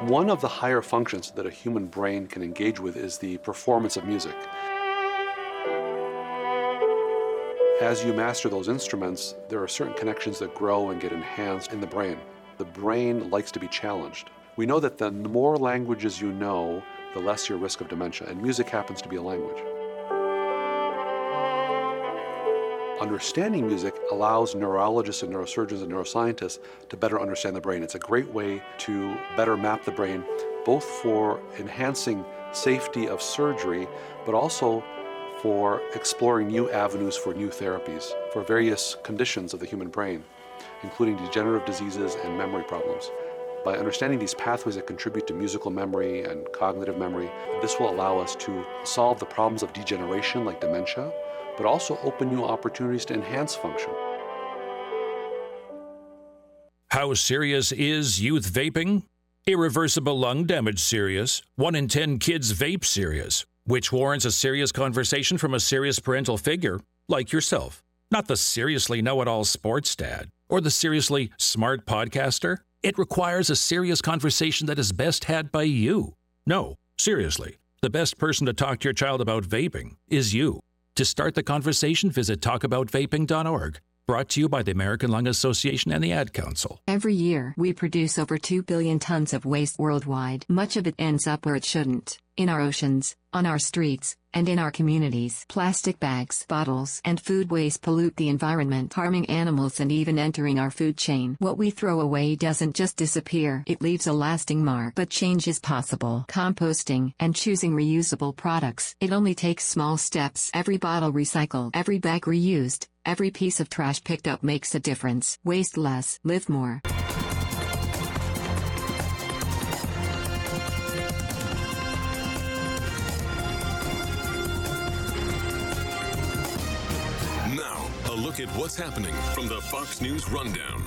One of the higher functions that a human brain can engage with is the performance of music. As you master those instruments, there are certain connections that grow and get enhanced in the brain. The brain likes to be challenged. We know that the more languages you know, the less your risk of dementia, and music happens to be a language. Understanding music allows neurologists and neurosurgeons and neuroscientists to better understand the brain. It's a great way to better map the brain, both for enhancing safety of surgery, but also for exploring new avenues for new therapies for various conditions of the human brain, including degenerative diseases and memory problems. By understanding these pathways that contribute to musical memory and cognitive memory, this will allow us to solve the problems of degeneration like dementia, but also open new opportunities to enhance function. How serious is youth vaping? Irreversible lung damage serious. 1 in 10 kids vape serious, which warrants a serious conversation from a serious parental figure like yourself. Not the seriously know-it-all sports dad or the seriously smart podcaster. It requires a serious conversation that is best had by you. No, seriously, the best person to talk to your child about vaping is you. To start the conversation, visit talkaboutvaping.org. Brought to you by the American Lung Association and the Ad Council. Every year, we produce over 2 billion tons of waste worldwide. Much of it ends up where it shouldn't. In our oceans, on our streets, and in our communities. Plastic bags, bottles, and food waste pollute the environment, harming animals and even entering our food chain. What we throw away doesn't just disappear, it leaves a lasting mark. But change is possible. Composting and choosing reusable products. It only takes small steps. Every bottle recycled, every bag reused, every piece of trash picked up makes a difference. Waste less, live more. Look at what's happening from the Fox News Rundown.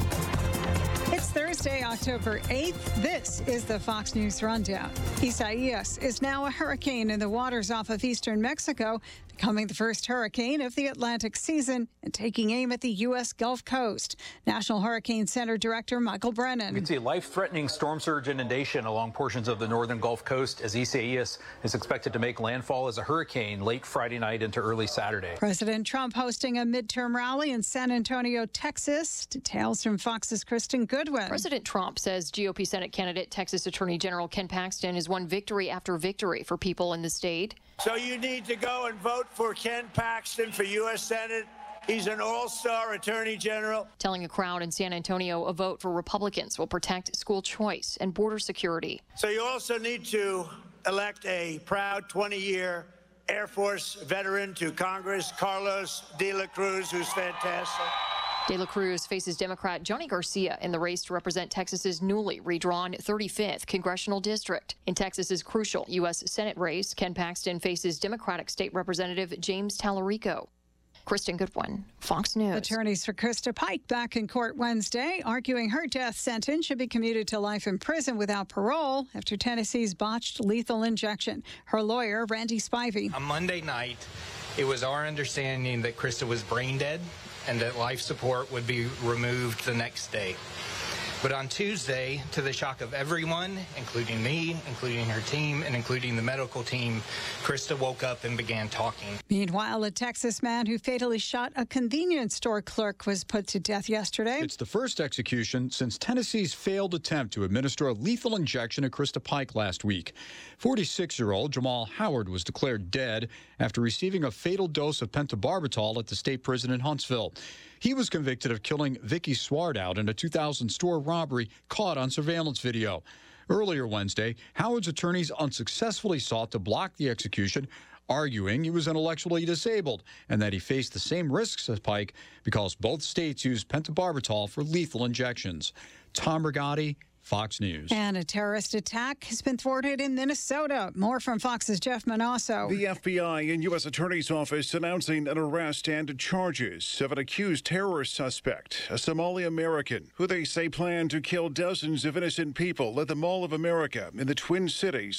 It's Thursday, October 8th. This is the Fox News Rundown. Isaias is now a hurricane in the waters off of eastern Mexico, becoming the first hurricane of the Atlantic season and taking aim at the U.S. Gulf Coast. National Hurricane Center Director Michael Brennan. We can see a life-threatening storm surge inundation along portions of the northern Gulf Coast as Isaias is expected to make landfall as a hurricane late Friday night into early Saturday. President Trump hosting a midterm rally in San Antonio, Texas. Details from Fox's Kristen Goodwin. President Trump says GOP Senate candidate Texas Attorney General Ken Paxton has won victory after victory for people in the state. So you need to go and vote for Ken Paxton for U.S. Senate. He's an all-star attorney general. Telling a crowd in San Antonio a vote for Republicans will protect school choice and border security. So you also need to elect a proud 20-year Air Force veteran to Congress, Carlos de la Cruz, who's fantastic. De la Cruz faces Democrat Johnny Garcia in the race to represent Texas's newly redrawn 35th congressional district. In Texas's crucial U.S. Senate race, Ken Paxton faces Democratic State Representative James Tallarico. Kristen Goodwin, Fox News. Attorneys for Krista Pike back in court Wednesday, arguing her death sentence should be commuted to life in prison without parole after Tennessee's botched lethal injection. Her lawyer, Randy Spivey. On Monday night, it was our understanding that Krista was brain dead and that life support would be removed the next day. But on Tuesday, to the shock of everyone, including me, including her team, and including the medical team, Krista woke up and began talking. Meanwhile, a Texas man who fatally shot a convenience store clerk was put to death yesterday. It's the first execution since Tennessee's failed attempt to administer a lethal injection to Krista Pike last week. 46-year-old Jamal Howard was declared dead after receiving a fatal dose of pentobarbital at the state prison in Huntsville. He was convicted of killing Vicky Swartout in a 2000 store robbery caught on surveillance video. Earlier Wednesday, Howard's attorneys unsuccessfully sought to block the execution, arguing he was intellectually disabled and that he faced the same risks as Pike because both states use pentobarbital for lethal injections. Tom Rigotti, Fox News. And a terrorist attack has been thwarted in Minnesota. More from Fox's Jeff Manasso. The FBI and U.S. Attorney's Office announcing an arrest and charges of an accused terrorist suspect, a Somali American, who they say planned to kill dozens of innocent people at the Mall of America in the Twin Cities